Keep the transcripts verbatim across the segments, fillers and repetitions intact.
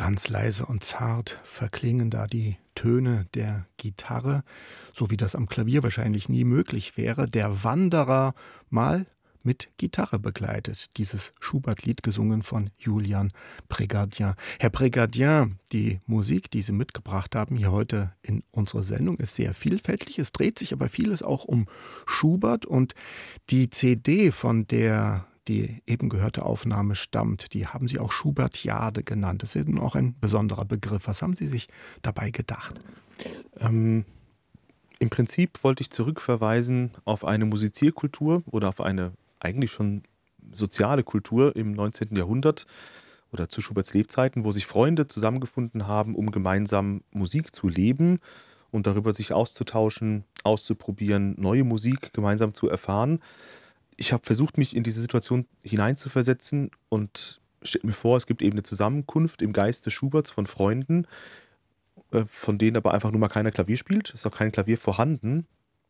Ganz leise und zart verklingen da die Töne der Gitarre, so wie das am Klavier wahrscheinlich nie möglich wäre. Der Wanderer mal mit Gitarre begleitet, dieses Schubert-Lied gesungen von Julian Prégardien. Herr Prégardien, die Musik, die Sie mitgebracht haben hier heute in unserer Sendung, ist sehr vielfältig. Es dreht sich aber vieles auch um Schubert, und die C D, von der die eben gehörte Aufnahme stammt, die haben Sie auch Schubertiade genannt. Das ist eben auch ein besonderer Begriff. Was haben Sie sich dabei gedacht? Ähm, Im Prinzip wollte ich zurückverweisen auf eine Musizierkultur oder auf eine eigentlich schon soziale Kultur im neunzehnten Jahrhundert oder zu Schuberts Lebzeiten, wo sich Freunde zusammengefunden haben, um gemeinsam Musik zu leben und darüber sich auszutauschen, auszuprobieren, neue Musik gemeinsam zu erfahren. Ich habe versucht, mich in diese Situation hineinzuversetzen und stelle mir vor, es gibt eben eine Zusammenkunft im Geiste Schuberts von Freunden, äh, von denen aber einfach nur mal keiner Klavier spielt. Es ist auch kein Klavier vorhanden.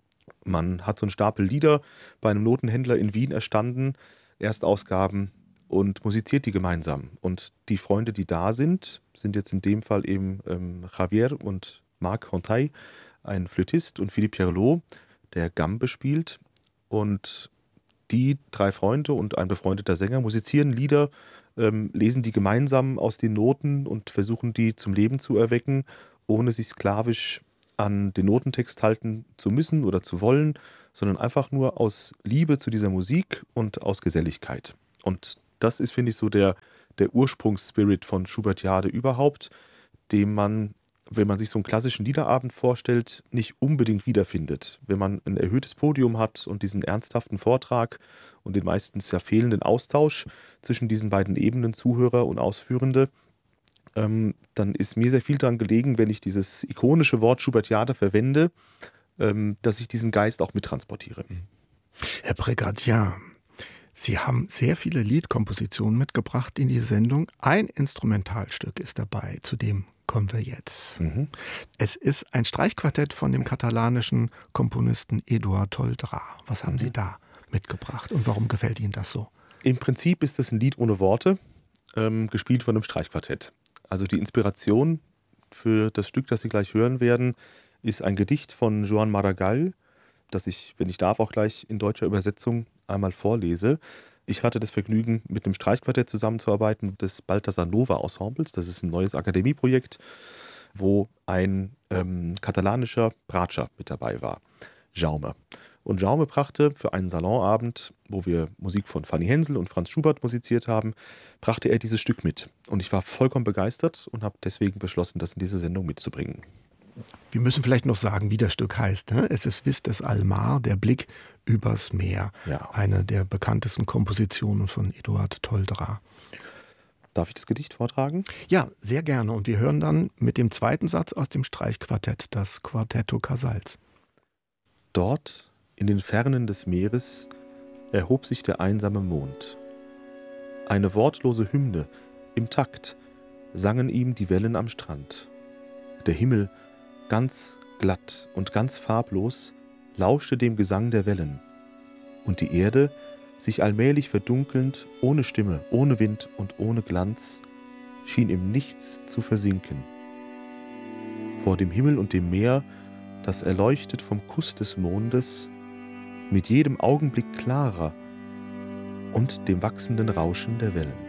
Man hat so einen Stapel Lieder bei einem Notenhändler in Wien erstanden, Erstausgaben, und musiziert die gemeinsam. Und die Freunde, die da sind, sind jetzt in dem Fall eben ähm, Javier und Marc Hontaille, ein Flötist, und Philippe Pierrelot, der Gambe spielt. Und die drei Freunde und ein befreundeter Sänger musizieren Lieder, ähm, lesen die gemeinsam aus den Noten und versuchen die zum Leben zu erwecken, ohne sich sklavisch an den Notentext halten zu müssen oder zu wollen, sondern einfach nur aus Liebe zu dieser Musik und aus Geselligkeit. Und das ist, finde ich, so der, der Ursprungsspirit von Schubertiade überhaupt, dem man, wenn man sich so einen klassischen Liederabend vorstellt, nicht unbedingt wiederfindet. Wenn man ein erhöhtes Podium hat und diesen ernsthaften Vortrag und den meistens ja fehlenden Austausch zwischen diesen beiden Ebenen, Zuhörer und Ausführende, ähm, dann ist mir sehr viel daran gelegen, wenn ich dieses ikonische Wort Schubertiade verwende, ähm, dass ich diesen Geist auch mittransportiere. Herr Prégardien, Sie haben sehr viele Liedkompositionen mitgebracht in die Sendung. Ein Instrumentalstück ist dabei, zu dem kommen wir jetzt. Mhm. Es ist ein Streichquartett von dem katalanischen Komponisten Eduard Toldrà. Was haben mhm. Sie da mitgebracht und warum gefällt Ihnen das so? Im Prinzip ist es ein Lied ohne Worte, ähm, gespielt von einem Streichquartett. Also die Inspiration für das Stück, das Sie gleich hören werden, ist ein Gedicht von Joan Maragall, das ich, wenn ich darf, auch gleich in deutscher Übersetzung einmal vorlese. Ich hatte das Vergnügen, mit einem Streichquartett zusammenzuarbeiten des Balthasar Nova Ensembles. Das ist ein neues Akademieprojekt, wo ein ähm, katalanischer Bratscher mit dabei war, Jaume. Und Jaume brachte für einen Salonabend, wo wir Musik von Fanny Hensel und Franz Schubert musiziert haben, brachte er dieses Stück mit. Und ich war vollkommen begeistert und habe deswegen beschlossen, das in diese Sendung mitzubringen. Wir müssen vielleicht noch sagen, wie das Stück heißt. Ne? Es ist Vistes al Mar, der Blick übers Meer. Ja. Eine der bekanntesten Kompositionen von Eduard Toldrà. Darf ich das Gedicht vortragen? Ja, sehr gerne. Und wir hören dann mit dem zweiten Satz aus dem Streichquartett, das Quartetto Casals. Dort, in den Fernen des Meeres, erhob sich der einsame Mond. Eine wortlose Hymne, im Takt, sangen ihm die Wellen am Strand. Der Himmel, ganz glatt und ganz farblos, lauschte dem Gesang der Wellen. Und die Erde, sich allmählich verdunkelnd, ohne Stimme, ohne Wind und ohne Glanz, schien im Nichts zu versinken. Vor dem Himmel und dem Meer, das erleuchtet vom Kuss des Mondes, mit jedem Augenblick klarer und dem wachsenden Rauschen der Wellen.